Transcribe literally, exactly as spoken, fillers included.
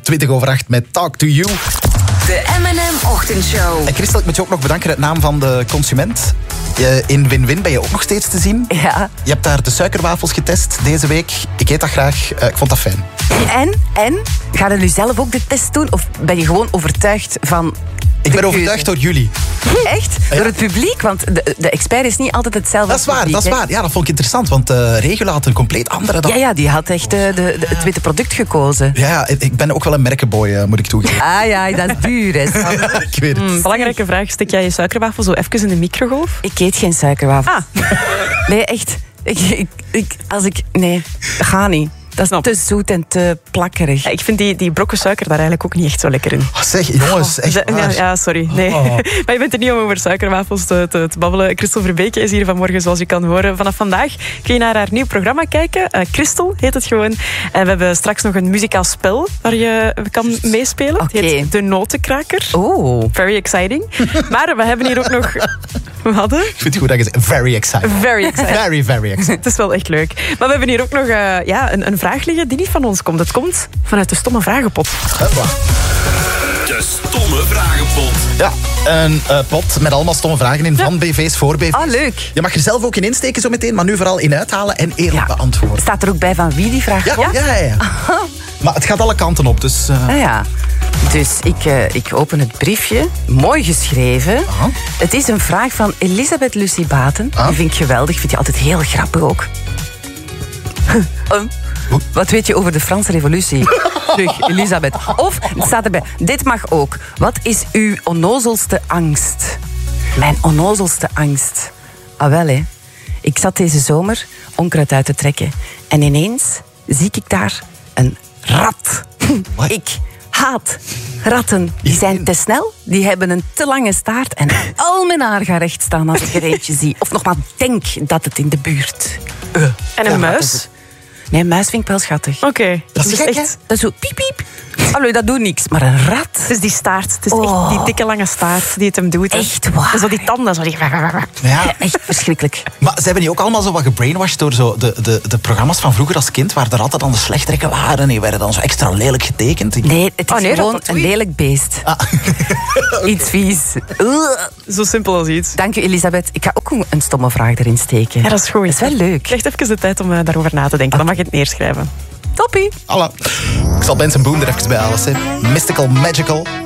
twintig over acht met Talk to You. De M en M-ochtendshow. En Christel, ik moet je ook nog bedanken in naam van de consument. In Win-Win ben je ook nog steeds te zien. Ja. Je hebt daar de suikerwafels getest deze week. Ik eet dat graag. Uh, ik vond dat fijn. En? En? Ga je nu zelf ook de test doen? Of ben je gewoon overtuigd van... Ik ben overtuigd door jullie. Echt? Ja. Door het publiek? Want de, de expert is niet altijd hetzelfde. Dat is waar, publiek, dat is hè? waar. Ja, dat vond ik interessant, want uh, Regula had een compleet andere... Dan... Ja, ja, die had echt uh, de, de, het witte product gekozen. Ja, ik ben ook wel een merkenboy, uh, moet ik toegeven. Ah ja, dat is duur, hè. Ik weet het. Mm, belangrijke vraag, stik jij je suikerwafel zo even in de microgolf? Ik eet geen suikerwafel. Ah. Nee, echt. Ik, ik, ik, als ik... Nee, dat gaat niet. Dat is Snap. te zoet en te plakkerig. Ja, ik vind die, die brokken suiker daar eigenlijk ook niet echt zo lekker in. Oh, zeg, jongens, echt Ja, waar. ja, sorry. Nee. Oh. Maar je bent er niet om over suikerwafels te, te, te babbelen. Christel Verbeke is hier vanmorgen, zoals je kan horen. Vanaf vandaag kun je naar haar nieuw programma kijken. Uh, Christel heet het gewoon. En we hebben straks nog een muzikaal spel waar je kan meespelen. Het Oké. heet De Notenkraker. Oh. Very exciting. Maar we hebben hier ook nog... We hadden... Ik vind het goed dat je zegt, very excited. Very exciting. Very, very excited. Het is wel echt leuk. Maar we hebben hier ook nog uh, ja, een, een vraag liggen die niet van ons komt. Het komt vanuit de stomme vragenpot. Hoppa. De stomme vragenpot. Ja, een uh, pot met allemaal stomme vragen in van B V's voor B V's. Ah, leuk. Je mag er zelf ook in insteken zo meteen, maar nu vooral in uithalen en eerlijk Ja. beantwoorden. Staat er ook bij van wie die vraag Ja, komt? ja, ja. ja. Maar het gaat alle kanten op, dus... Uh... Ah ja. Dus ik, uh, ik open het briefje. Mooi geschreven. Aha. Het is een vraag van Elisabeth Lucie Baten. Ah. Die vind ik geweldig. Ik vind die altijd heel grappig ook. um, wat weet je over de Franse revolutie? Terug, Elisabeth. Of, het staat erbij, dit mag ook. Wat is uw onnozelste angst? Mijn onnozelste angst? Ah wel, hè. Ik zat deze zomer onkruid uit te trekken. En ineens zie ik daar een rat. Wat? Ik haat ratten. Die zijn te snel, die hebben een te lange staart en al mijn haar gaat recht staan als ik er eentje zie. Of nog maar denk dat het in de buurt. Uh, En een muis? Nee, een muis vind ik wel schattig. Oké. Okay. Dat is Dus gek, hè? Dat is zo piep piep. Allee, dat doet niks, maar een rat. Het is die staart. Het is Oh. echt die dikke lange staart die het hem doet. hè. Echt waar? En zo die tanden. Zo die... Ja. Echt verschrikkelijk. Maar ze hebben niet ook allemaal zo wat gebrainwashed door zo de, de, de programma's van vroeger als kind, waar de ratten dan de slechterikken waren. Die werden dan zo extra lelijk getekend. Nee, het is Oh, nee, gewoon ratatouille. een lelijk beest. Ah. Iets vies. Ugh. Zo simpel als iets. Dank u, Elisabeth. Ik ga ook een stomme vraag erin steken. Ja, dat is goed. Dat is wel leuk. Krijg even de tijd om uh, daarover na te denken. Dan mag je het neerschrijven. Toppie. Alla. Ik zal Benson Boone er even bij halen. Hè. Mystical Magical.